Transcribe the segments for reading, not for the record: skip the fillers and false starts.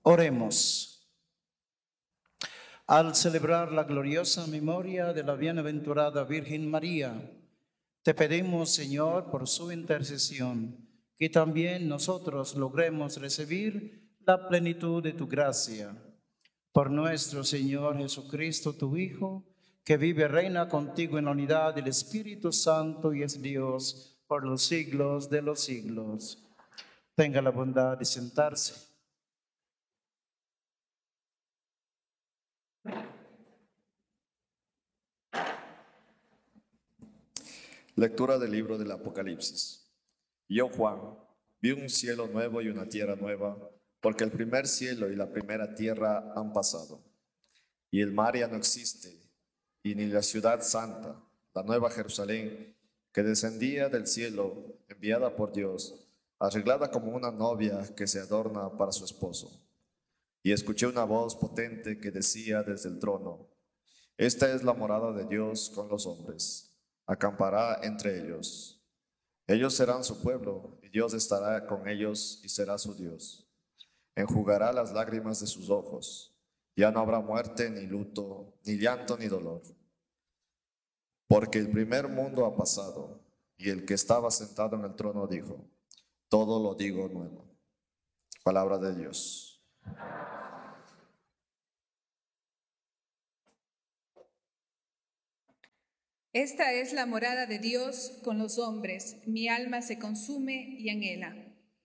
Oremos. Al celebrar la gloriosa memoria de la bienaventurada Virgen María, te pedimos, Señor, por su intercesión, que también nosotros logremos recibir la plenitud de tu gracia. Por nuestro Señor Jesucristo, tu Hijo, que vive y reina contigo en la unidad del Espíritu Santo y es Dios por los siglos de los siglos. Tenga la bondad de sentarse. Lectura del libro del Apocalipsis. Yo, Juan, vi un cielo nuevo y una tierra nueva, porque el primer cielo y la primera tierra han pasado, y el mar ya no existe, y ni la ciudad santa, la nueva Jerusalén, que descendía del cielo, enviada por Dios, arreglada como una novia que se adorna para su esposo. Y escuché una voz potente que decía desde el trono: esta es la morada de Dios con los hombres. Acampará entre ellos. Ellos serán su pueblo, y Dios estará con ellos y será su Dios. Enjugará las lágrimas de sus ojos. Ya no habrá muerte, ni luto, ni llanto, ni dolor. Porque el primer mundo ha pasado, y el que estaba sentado en el trono dijo: todo lo digo nuevo. Palabra de Dios. Esta es la morada de Dios con los hombres. Mi alma se consume y anhela.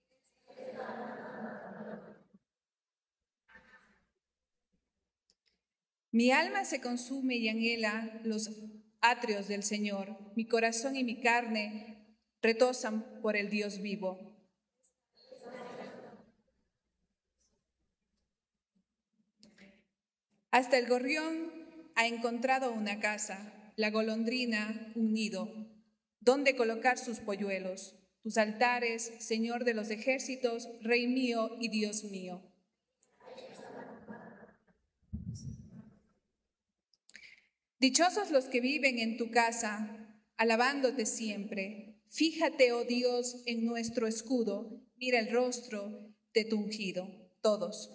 Mi alma se consume y anhela los atrios del Señor. Mi corazón y mi carne retozan por el Dios vivo. Hasta el gorrión ha encontrado una casa, la golondrina un nido, donde colocar sus polluelos. Tus altares, Señor de los ejércitos, Rey mío y Dios mío. Dichosos los que viven en tu casa, alabándote siempre. Fíjate, oh Dios, en nuestro escudo, mira el rostro de tu ungido. Todos.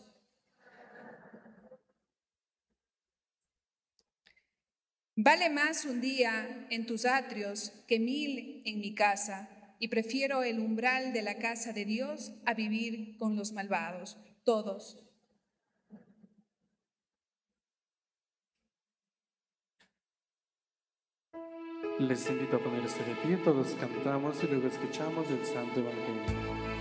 Vale más un día en tus atrios que 1000 en mi casa, y prefiero el umbral de la casa de Dios a vivir con los malvados. Todos. Les invito a ponerse de pie, todos cantamos y luego escuchamos el Santo Evangelio.